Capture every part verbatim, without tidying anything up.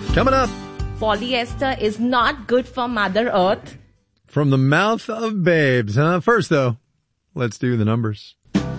Coming up. Polyester is not good for Mother Earth. From the mouth of babes, huh? First, though, let's do the numbers.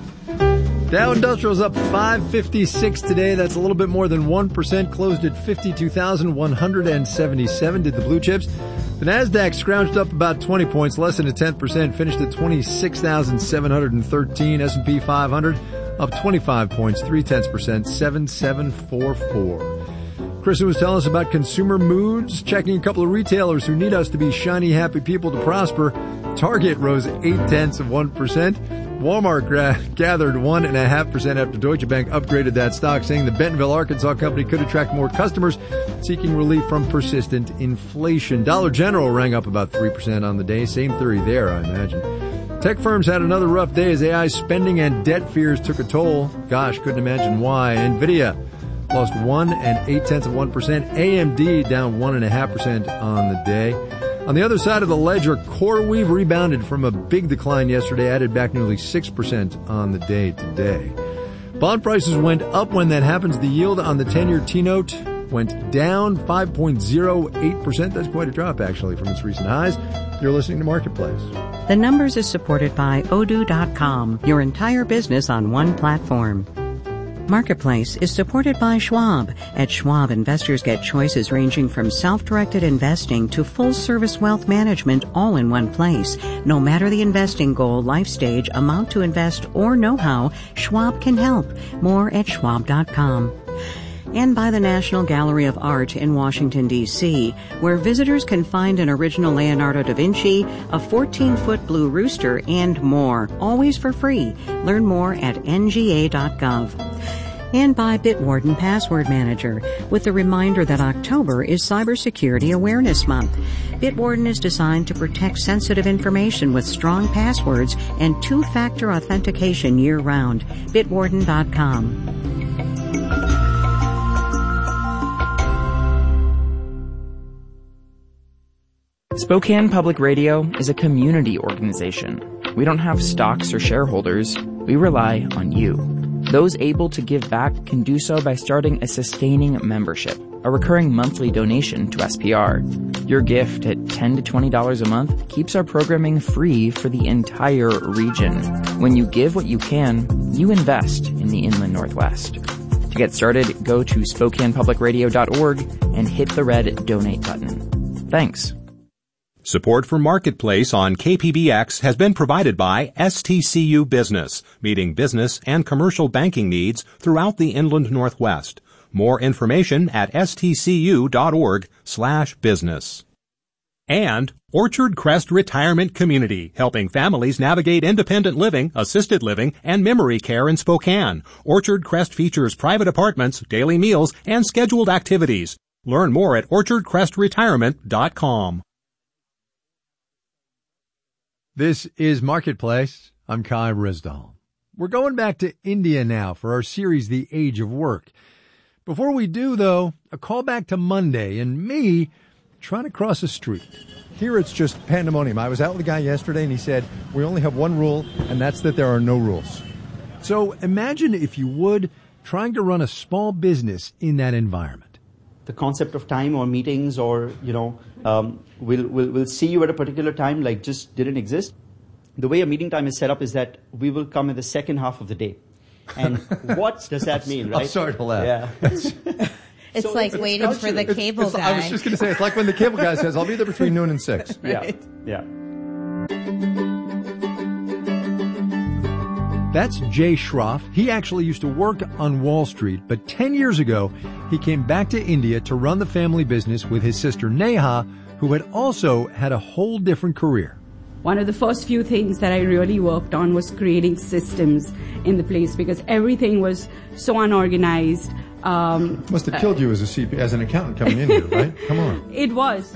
Dow Industrial's up five fifty-six today. That's a little bit more than one percent. Closed at fifty-two thousand one hundred seventy-seven. Did the blue chips. The NASDAQ scrounged up about twenty points, less than a tenth percent. Finished at twenty-six thousand seven hundred thirteen. S and P five hundred up twenty-five points, three tenths percent, seven seven four four. Kristen was telling us about consumer moods, checking a couple of retailers who need us to be shiny, happy people to prosper. Target rose eight tenths of one percent. Walmart gra- gathered one and a half percent after Deutsche Bank upgraded that stock, saying the Bentonville, Arkansas company could attract more customers seeking relief from persistent inflation. Dollar General rang up about three percent on the day. Same theory there, I imagine. Tech firms had another rough day as A I spending and debt fears took a toll. Gosh, couldn't imagine why. Nvidia lost one and eight tenths of one percent. A M D down one and a half percent on the day. On the other side of the ledger, CoreWeave rebounded from a big decline yesterday, added back nearly six percent on the day today. Bond prices went up when that happens. The yield on the ten-year T-note went down five point oh eight percent. That's quite a drop, actually, from its recent highs. You're listening to Marketplace. The Numbers is supported by Odoo dot com, your entire business on one platform. Marketplace is supported by Schwab. At Schwab, investors get choices ranging from self-directed investing to full-service wealth management all in one place. No matter the investing goal, life stage, amount to invest, or know-how, Schwab can help. More at Schwab dot com. And by the National Gallery of Art in Washington, D C, where visitors can find an original Leonardo da Vinci, a fourteen-foot blue rooster, and more, always for free. Learn more at N G A dot gov. And by Bitwarden Password Manager, with the reminder that October is Cybersecurity Awareness Month. Bitwarden is designed to protect sensitive information with strong passwords and two-factor authentication year-round. Bitwarden dot com. Spokane Public Radio is a community organization. We don't have stocks or shareholders. We rely on you. Those able to give back can do so by starting a sustaining membership, a recurring monthly donation to S P R. Your gift at ten to twenty dollars a month keeps our programming free for the entire region. When you give what you can, you invest in the Inland Northwest. To get started, go to spokane public radio dot org and hit the red donate button. Thanks. Support for Marketplace on K P B X has been provided by S T C U Business, meeting business and commercial banking needs throughout the Inland Northwest. More information at s t c u dot org slash business. And Orchard Crest Retirement Community, helping families navigate independent living, assisted living, and memory care in Spokane. Orchard Crest features private apartments, daily meals, and scheduled activities. Learn more at orchard crest retirement dot com. This is Marketplace. I'm Kai Rizdal. We're going back to India now for our series, The Age of Work. Before we do, though, a call back to Monday and me trying to cross a street. Here it's just pandemonium. I was out with a guy yesterday and he said, we only have one rule, and that's that there are no rules. So imagine, if you would, trying to run a small business in that environment. The concept of time or meetings or, you know, um, we'll, we'll, we'll see you at a particular time, like, just didn't exist. The way a meeting time is set up is that we will come in the second half of the day. And what does that mean, right? I'm sorry to laugh. Yeah. It's So like it's waiting culture. for the It's- cable it's- guy. I was just going to say, it's like when the cable guy says, I'll be there between noon and six. Yeah, yeah. That's Jay Shroff. He actually used to work on Wall Street, but ten years ago, he came back to India to run the family business with his sister Neha, who had also had a whole different career. One of the first few things that I really worked on was creating systems in the place because everything was so unorganized. Um, Must have killed you as a C P, as an accountant coming in here, right? Come on. It was.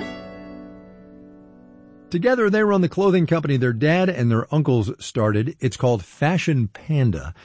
Together, they run the clothing company their dad and their uncles started. It's called Fashion Panda.